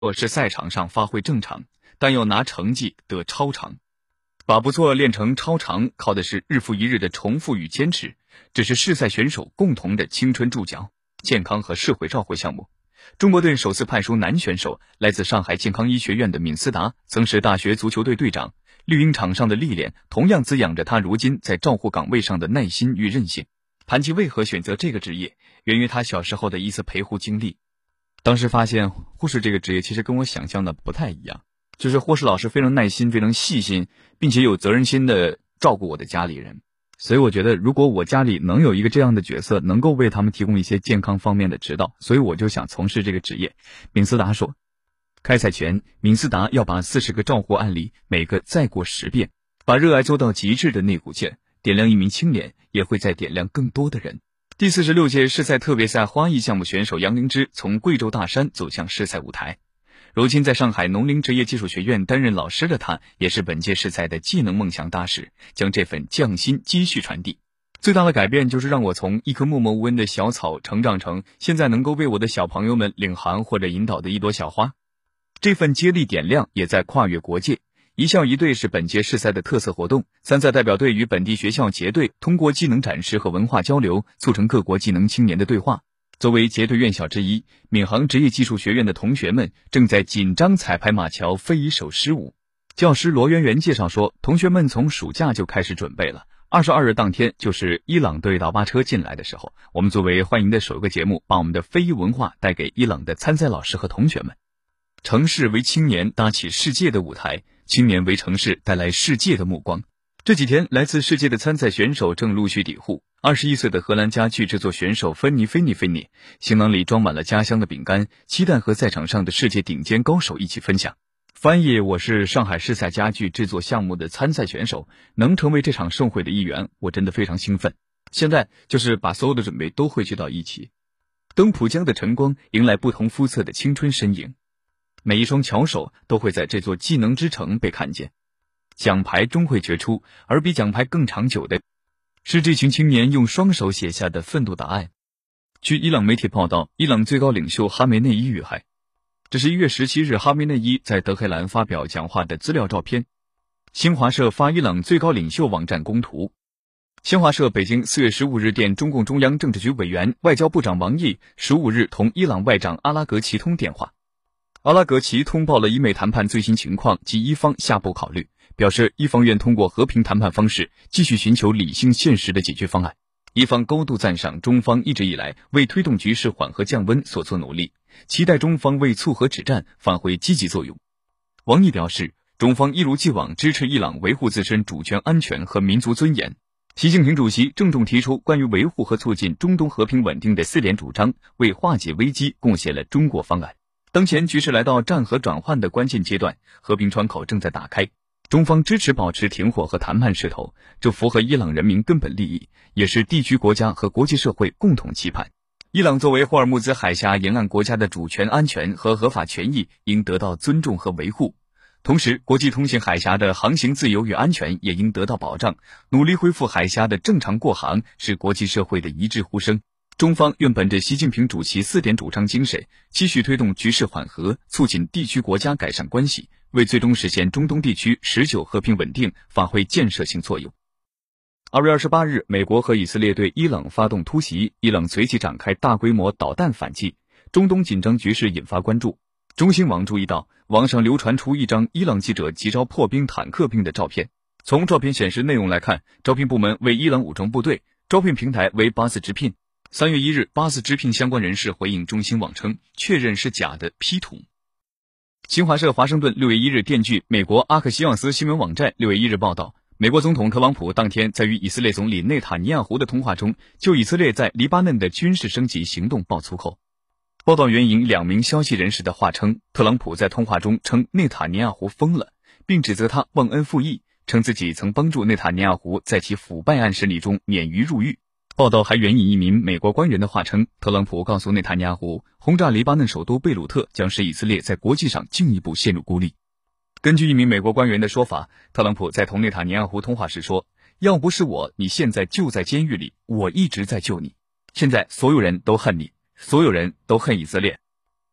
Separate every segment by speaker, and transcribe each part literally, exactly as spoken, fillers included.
Speaker 1: 我是赛场上发挥正常，但要拿成绩得超常。把不错练成超常，靠的是日复一日的重复与坚持，这是世赛选手共同的青春注脚、健康和社会召回项目。中国队首次派出男选手，来自上海健康医学院的闵思达，曾是大学足球队队长。绿茵场上的历练，同样滋养着他如今在照护岗位上的耐心与韧性。谈及为何选择这个职业，源于他小时候的一次陪护经历。当时发现护士这个职业其实跟我想象的不太一样，就是护士老师非常耐心、非常细心，并且有责任心的照顾我的家里人。所以我觉得如果我家里能有一个这样的角色，能够为他们提供一些健康方面的指导，所以我就想从事这个职业。闵思达说，开赛前闵思达要把四十个照护案例每个再过十遍，把热爱做到极致的那股劲，点亮一名青年，也会再点亮更多的人。第四十六届世赛特别赛花艺项目选手杨灵芝从贵州大山走向世赛舞台，如今在上海农林职业技术学院担任老师的他，也是本届世赛的技能梦想大使，将这份匠心继续传递。最大的改变就是让我从一棵默默无闻的小草成长成现在能够为我的小朋友们领航或者引导的一朵小花。这份接力点亮也在跨越国界。一校一队是本届世赛的特色活动，参赛代表队与本地学校结队，通过技能展示和文化交流，促成各国技能青年的对话。作为结队院校之一，闵行职业技术学院的同学们正在紧张彩排马桥非遗手狮舞。教师罗媛媛介绍说，同学们从暑假就开始准备了。二十二日当天就是伊朗队大巴车进来的时候，我们作为欢迎的首个节目，把我们的非遗文化带给伊朗的参赛老师和同学们。城市为青年搭起世界的舞台，青年为城市带来世界的目光。这几天来自世界的参赛选手正陆续抵沪。二十一岁的荷兰家具制作选手芬妮菲妮菲妮，行囊里装满了家乡的饼干，期待和赛场上的世界顶尖高手一起分享。翻译，我是上海世赛家具制作项目的参赛选手，能成为这场盛会的一员，我真的非常兴奋。现在就是把所有的准备都汇聚到一起。登浦江的晨光迎来不同肤色的青春身影，每一双巧手都会在这座技能之城被看见。奖牌终会决出，而比奖牌更长久的是这群青年用双手写下的愤怒答案。据伊朗媒体报道，伊朗最高领袖哈梅内伊遇害。这是一月十七日哈梅内伊在德黑兰发表讲话的资料照片。新华社发伊朗最高领袖网站公图。新华社北京四月十五日电，中共中央政治局委员、外交部长王毅十五日同伊朗外长阿拉格齐通电话。阿拉格齐通报了伊美谈判最新情况及伊方下步考虑，表示伊方愿通过和平谈判方式继续寻求理性现实的解决方案。伊方高度赞赏中方一直以来为推动局势缓和降温所做努力，期待中方为促和止战发挥积极作用。王毅表示，中方一如既往支持伊朗维护自身主权安全和民族尊严。习近平主席郑重提出关于维护和促进中东和平稳定的四点主张，为化解危机贡献了中国方案。当前局势来到战和转换的关键阶段，和平窗口正在打开，中方支持保持停火和谈判势头，这符合伊朗人民根本利益，也是地区国家和国际社会共同期盼。伊朗作为霍尔木兹海峡沿岸国家的主权安全和合法权益应得到尊重和维护，同时国际通行海峡的航行自由与安全也应得到保障，努力恢复海峡的正常过航是国际社会的一致呼声。中方愿本着习近平主席四点主张精神，继续推动局势缓和，促进地区国家改善关系，为最终实现中东地区持久和平稳定发挥建设性作用。二月二十八日，美国和以色列对伊朗发动突袭，伊朗随即展开大规模导弹反击，中东紧张局势引发关注。中新网注意到，网上流传出一张伊朗记者急招破冰坦克兵的照片。从照片显示内容来看，招聘部门为伊朗武装部队，招聘平台为巴斯直聘。三月一日，巴斯直聘相关人士回应中新网称，确认是假的 P 图。新华社华盛顿六月一日电据美国阿克西奥斯新闻网站六月一日报道，美国总统特朗普当天在与以色列总理内塔尼亚胡的通话中，就以色列在黎巴嫩的军事升级行动爆粗口。报道援引两名消息人士的话称，特朗普在通话中称内塔尼亚胡疯了，并指责他忘恩负义，称自己曾帮助内塔尼亚胡在其腐败案审理中免于入狱。报道还援引一名美国官员的话称，特朗普告诉内塔尼亚胡，轰炸黎巴嫩首都贝鲁特将使以色列在国际上进一步陷入孤立。根据一名美国官员的说法，特朗普在同内塔尼亚胡通话时说，要不是我，你现在就在监狱里，我一直在救你。现在所有人都恨你，所有人都恨以色列。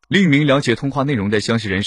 Speaker 1: 另一名了解通话内容的相识人士